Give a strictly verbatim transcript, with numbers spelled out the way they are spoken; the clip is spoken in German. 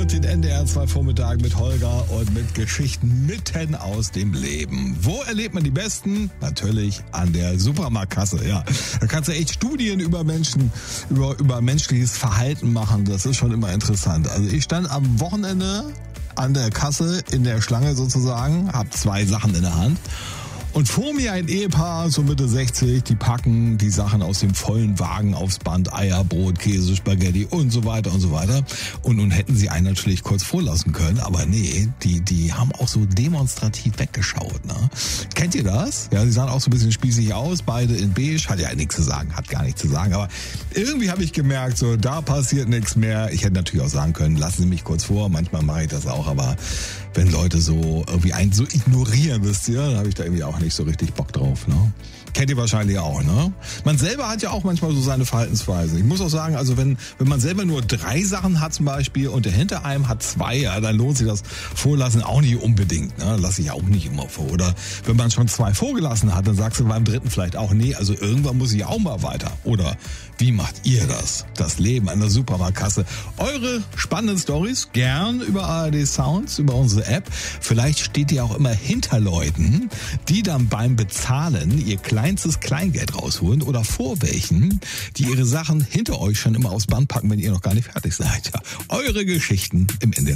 hört den N D R zwei Vormittag mit Holger und mit Geschichten mitten aus dem Leben. Wo erlebt man die besten? Natürlich an der Supermarktkasse, ja. Da kannst du echt Studien über Menschen, über, über menschliches Verhalten machen. Das ist schon immer interessant. Also ich stand am Wochenende an der Kasse in der Schlange sozusagen, hab zwei Sachen in der Hand. Und vor mir ein Ehepaar, so Mitte sechzig, die packen die Sachen aus dem vollen Wagen aufs Band, Eier, Brot, Käse, Spaghetti und so weiter und so weiter. Und nun hätten sie einen natürlich kurz vorlassen können, aber nee, die die haben auch so demonstrativ weggeschaut. Ne? Kennt ihr das? Ja, sie sahen auch so ein bisschen spießig aus, beide in beige, hat ja nichts zu sagen, hat gar nichts zu sagen. Aber irgendwie habe ich gemerkt, so da passiert nichts mehr. Ich hätte natürlich auch sagen können, lassen Sie mich kurz vor, manchmal mache ich das auch, aber wenn Leute so irgendwie einen so ignorieren, wisst ihr, dann habe ich da irgendwie auch nicht so richtig Bock drauf, ne? Kennt ihr wahrscheinlich auch, ne? Man selber hat ja auch manchmal so seine Verhaltensweise. Ich muss auch sagen, also wenn wenn man selber nur drei Sachen hat zum Beispiel und der hinter einem hat zwei, ja, dann lohnt sich das Vorlassen auch nicht unbedingt, ne? Lass ich auch nicht immer vor. Oder wenn man schon zwei vorgelassen hat, dann sagst du beim dritten vielleicht auch, nee, also irgendwann muss ich auch mal weiter. Oder wie macht ihr das? Das Leben an der Supermarktkasse. Eure spannenden Stories gern über A R D Sounds, über unsere App. Vielleicht steht ihr auch immer hinter Leuten, die dann beim Bezahlen ihr kleinstes Kleingeld rausholen oder vor welchen, die ihre Sachen hinter euch schon immer aufs Band packen, wenn ihr noch gar nicht fertig seid. Ja, eure Geschichten im Ende.